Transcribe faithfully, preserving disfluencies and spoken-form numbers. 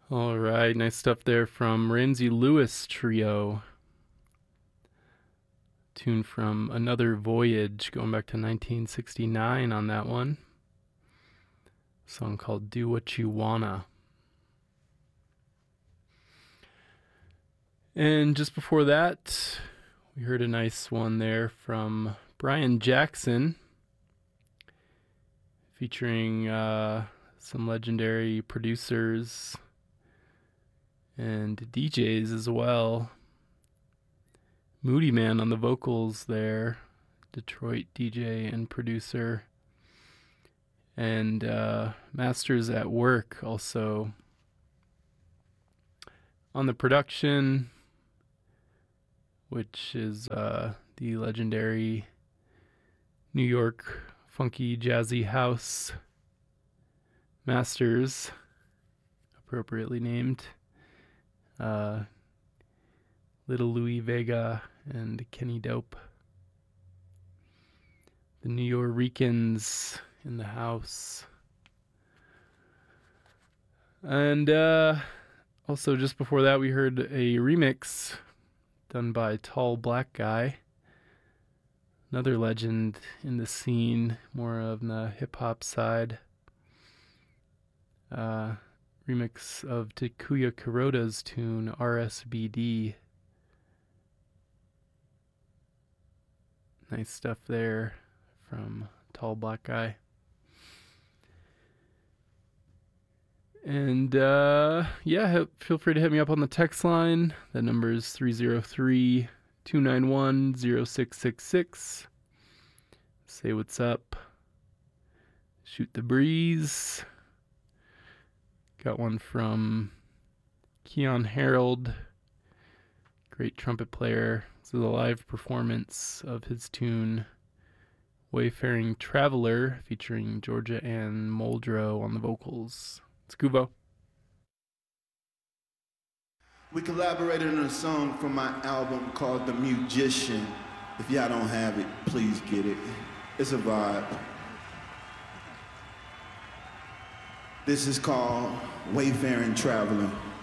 All right, nice stuff there from Ramsey Lewis Trio. Tune from Another Voyage, going back to nineteen sixty-nine on that one. A song called Do What You Wanna. And just before that, we heard a nice one there from Brian Jackson, featuring uh, some legendary producers and D Js as well. Moodymann on the vocals there, Detroit D J and producer. And uh, Masters at Work also on the production, which is uh, the legendary New York funky jazzy house Masters, appropriately named. Uh, Little Louis Vega and Kenny Dope. The New Yorkers in the house. And uh, also just before that, we heard a remix done by Tall Black Guy. Another legend in the scene, more of the hip-hop side. Uh, remix of Takuya Kuroda's tune, R S B D. Nice stuff there from Tall Black Guy. And uh, yeah, feel free to hit me up on the text line. That number is three oh three, two nine one, oh six six six. Say what's up. Shoot the breeze. Got one from Keon Harold, great trumpet player. This is a live performance of his tune Wayfaring Traveler, featuring Georgia Ann Muldrow on the vocals. It's Kuvo. We collaborated on a song from my album called The Musician. If y'all don't have it, please get it. It's a vibe. This is called Wayfaring Traveler.